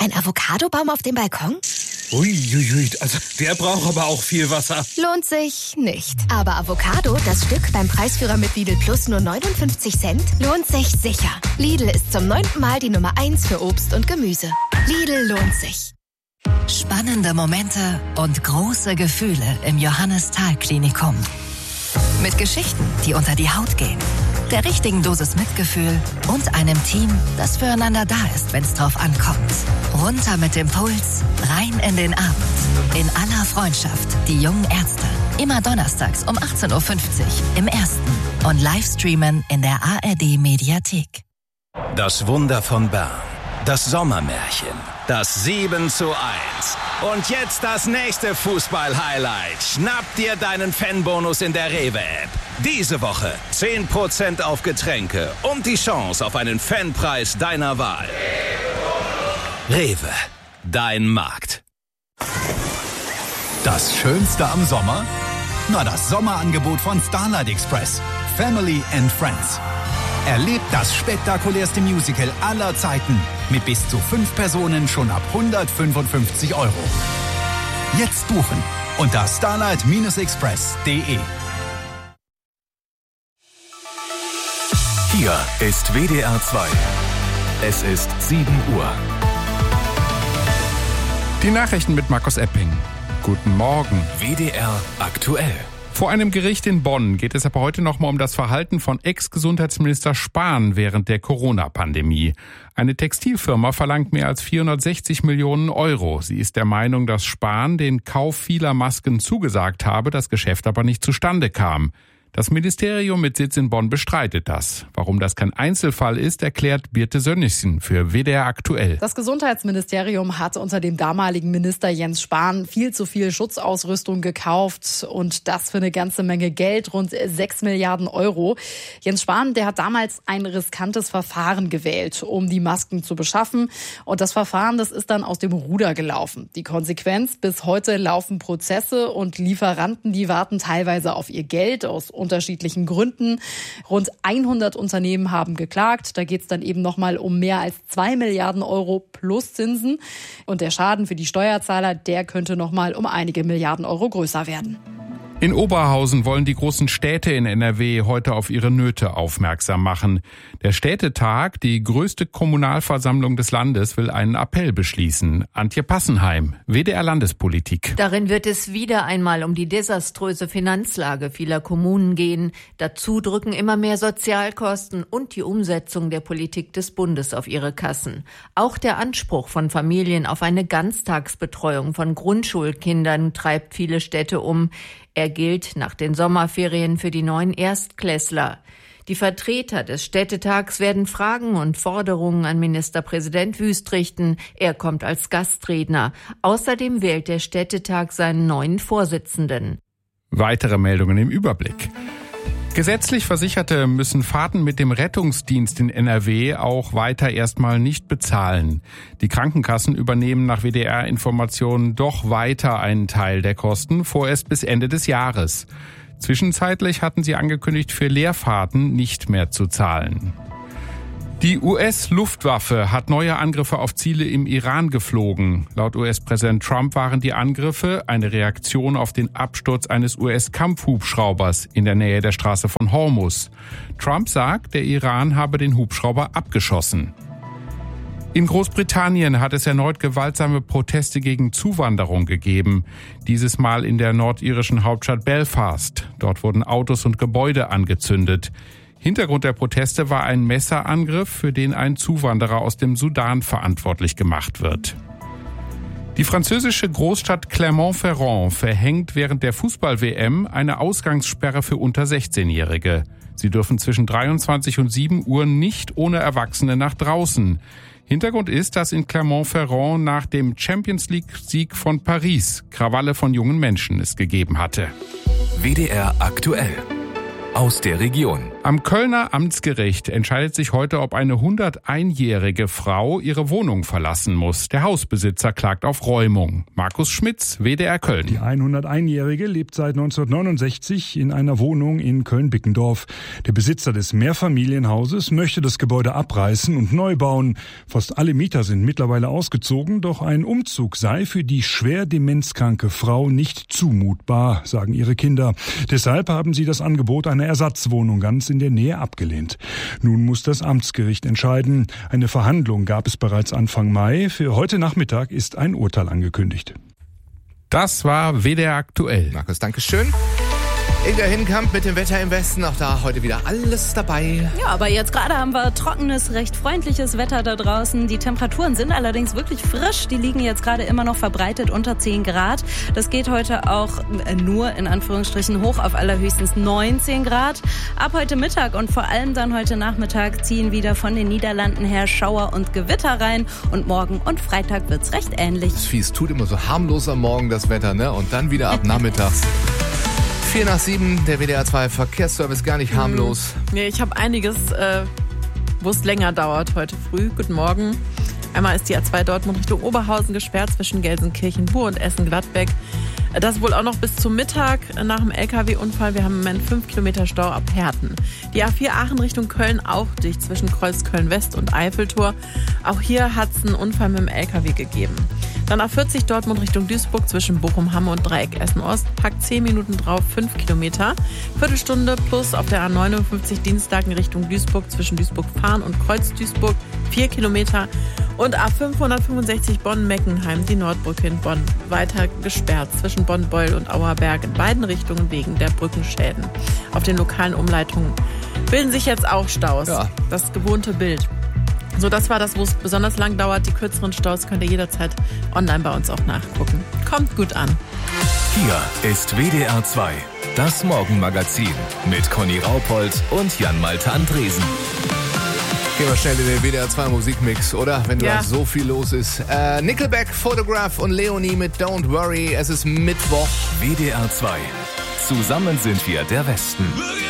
Ein Avocadobaum auf dem Balkon? Uiuiui, also der braucht aber auch viel Wasser. Lohnt sich nicht. Aber Avocado, das Stück beim Preisführer mit Lidl Plus nur 59 Cent, lohnt sich sicher. Lidl ist zum 9. Mal die Nummer 1 für Obst und Gemüse. Lidl lohnt sich. Spannende Momente und große Gefühle im Johannes-Thal-Klinikum. Mit Geschichten, die unter die Haut gehen, der richtigen Dosis Mitgefühl und einem Team, das füreinander da ist, wenn es drauf ankommt. Runter mit dem Puls, rein in den Abend. In aller Freundschaft, die jungen Ärzte. Immer donnerstags um 18.50 Uhr im Ersten und Livestreamen in der ARD-Mediathek. Das Wunder von Bern. Das Sommermärchen. Das 7:1. Und jetzt das nächste Fußball-Highlight. Schnapp dir deinen Fanbonus in der Rewe-App. Diese Woche 10% auf Getränke und die Chance auf einen Fanpreis deiner Wahl. Rewe, dein Markt. Das Schönste am Sommer? Na, das Sommerangebot von Starlight Express. Family and Friends. Erlebt das spektakulärste Musical aller Zeiten mit bis zu 5 Personen schon ab 155 €. Jetzt buchen unter starlight-express.de. Hier ist WDR 2. Es ist 7 Uhr. Die Nachrichten mit Markus Epping. Guten Morgen. WDR aktuell. Vor einem Gericht in Bonn geht es aber heute nochmal um das Verhalten von Ex-Gesundheitsminister Spahn während der Corona-Pandemie. Eine Textilfirma verlangt mehr als 460 Millionen €. Sie ist der Meinung, dass Spahn den Kauf vieler Masken zugesagt habe, das Geschäft aber nicht zustande kam. Das Ministerium mit Sitz in Bonn bestreitet das. Warum das kein Einzelfall ist, erklärt Birte Sönnigsen für WDR aktuell. Das Gesundheitsministerium hat unter dem damaligen Minister Jens Spahn viel zu viel Schutzausrüstung gekauft und das für eine ganze Menge Geld, rund 6 Milliarden €. Jens Spahn, der hat damals ein riskantes Verfahren gewählt, um die Masken zu beschaffen. Und das Verfahren, das ist dann aus dem Ruder gelaufen. Die Konsequenz, bis heute laufen Prozesse und Lieferanten, die warten teilweise auf ihr Geld aus unterschiedlichen Gründen. Rund 100 Unternehmen haben geklagt. Da geht es dann eben nochmal um mehr als 2 Milliarden € plus Zinsen. Und der Schaden für die Steuerzahler, der könnte nochmal um einige Milliarden € größer werden. In Oberhausen wollen die großen Städte in NRW heute auf ihre Nöte aufmerksam machen. Der Städtetag, die größte Kommunalversammlung des Landes, will einen Appell beschließen. Antje Passenheim, WDR Landespolitik. Darin wird es wieder einmal um die desaströse Finanzlage vieler Kommunen gehen. Dazu drücken immer mehr Sozialkosten und die Umsetzung der Politik des Bundes auf ihre Kassen. Auch der Anspruch von Familien auf eine Ganztagsbetreuung von Grundschulkindern treibt viele Städte um. Er gilt nach den Sommerferien für die neuen Erstklässler. Die Vertreter des Städtetags werden Fragen und Forderungen an Ministerpräsident Wüst richten. Er kommt als Gastredner. Außerdem wählt der Städtetag seinen neuen Vorsitzenden. Weitere Meldungen im Überblick. Gesetzlich Versicherte müssen Fahrten mit dem Rettungsdienst in NRW auch weiter erstmal nicht bezahlen. Die Krankenkassen übernehmen nach WDR-Informationen doch weiter einen Teil der Kosten, vorerst bis Ende des Jahres. Zwischenzeitlich hatten sie angekündigt, für Leerfahrten nicht mehr zu zahlen. Die US-Luftwaffe hat neue Angriffe auf Ziele im Iran geflogen. Laut US-Präsident Trump waren die Angriffe eine Reaktion auf den Absturz eines US-Kampfhubschraubers in der Nähe der Straße von Hormuz. Trump sagt, der Iran habe den Hubschrauber abgeschossen. In Großbritannien hat es erneut gewaltsame Proteste gegen Zuwanderung gegeben. Dieses Mal in der nordirischen Hauptstadt Belfast. Dort wurden Autos und Gebäude angezündet. Hintergrund der Proteste war ein Messerangriff, für den ein Zuwanderer aus dem Sudan verantwortlich gemacht wird. Die französische Großstadt Clermont-Ferrand verhängt während der Fußball-WM eine Ausgangssperre für unter 16-Jährige. Sie dürfen zwischen 23 und 7 Uhr nicht ohne Erwachsene nach draußen. Hintergrund ist, dass in Clermont-Ferrand nach dem Champions-League-Sieg von Paris Krawalle von jungen Menschen es gegeben hatte. WDR aktuell. Aus der Region. Am Kölner Amtsgericht entscheidet sich heute, ob eine 101-jährige Frau ihre Wohnung verlassen muss. Der Hausbesitzer klagt auf Räumung. Markus Schmitz, WDR Köln. Die 101-jährige lebt seit 1969 in einer Wohnung in Köln-Bickendorf. Der Besitzer des Mehrfamilienhauses möchte das Gebäude abreißen und neu bauen. Fast alle Mieter sind mittlerweile ausgezogen, doch ein Umzug sei für die schwer demenzkranke Frau nicht zumutbar, sagen ihre Kinder. Deshalb haben sie das Angebot einer Ersatzwohnung ganz in der Nähe abgelehnt. Nun muss das Amtsgericht entscheiden. Eine Verhandlung gab es bereits Anfang Mai. Für heute Nachmittag ist ein Urteil angekündigt. Das war WDR aktuell. Markus, Dankeschön. Inga Hinkamp mit dem Wetter im Westen, auch da heute wieder alles dabei. Ja, aber jetzt gerade haben wir trockenes, recht freundliches Wetter da draußen. Die Temperaturen sind allerdings wirklich frisch. Die liegen jetzt gerade immer noch verbreitet unter 10 Grad. Das geht heute auch nur in Anführungsstrichen hoch auf allerhöchstens 19 Grad. Ab heute Mittag und vor allem dann heute Nachmittag ziehen wieder von den Niederlanden her Schauer und Gewitter rein. Und morgen und Freitag wird's recht ähnlich. Das Vieh, es tut immer so harmlos am Morgen das Wetter, ne? Und dann wieder ab nachmittags. 4 nach 7, der WDR 2 Verkehrsservice, gar nicht harmlos. Nee, ich habe einiges, wo es länger dauert heute früh. Guten Morgen. Einmal ist die A2 Dortmund Richtung Oberhausen gesperrt zwischen Gelsenkirchen-Bur und Essen-Gladbeck. Das wohl auch noch bis zum Mittag nach dem LKW-Unfall. Wir haben im Moment 5 Kilometer Stau ab Herten. Die A4 Aachen Richtung Köln auch dicht zwischen Kreuzköln-West und Eiffeltor. Auch hier hat es einen Unfall mit dem LKW gegeben. Dann A40 Dortmund Richtung Duisburg zwischen Bochum-Hamme und Dreieck Essen-Ost. Packt 10 Minuten drauf, 5 Kilometer. Viertelstunde plus auf der A59 Dienstag in Richtung Duisburg zwischen Duisburg-Fahren und Kreuz-Duisburg 4 Kilometer. Und A565 Bonn-Meckenheim, die Nordbrücke in Bonn, weiter gesperrt zwischen Bonn-Beul und Auerberg in beiden Richtungen wegen der Brückenschäden. Auf den lokalen Umleitungen bilden sich jetzt auch Staus. Ja. Das gewohnte Bild. So, das war das, wo es besonders lang dauert. Die kürzeren Staus könnt ihr jederzeit online bei uns auch nachgucken. Kommt gut an. Hier ist WDR 2, das Morgenmagazin mit Conny Raupold und Jan-Malte Andresen. Gehen wir schnell in den WDR 2 Musikmix, oder? Wenn da so viel los ist. Nickelback, Photograph und Leonie mit Don't Worry. Es ist Mittwoch. WDR 2. Zusammen sind wir der Westen.